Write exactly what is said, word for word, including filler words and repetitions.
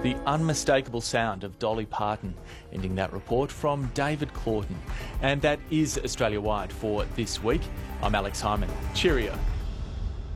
The unmistakable sound of Dolly Parton. Ending that report from David Claughton. And that is Australia-wide for this week. I'm Alex Hyman. Cheerio.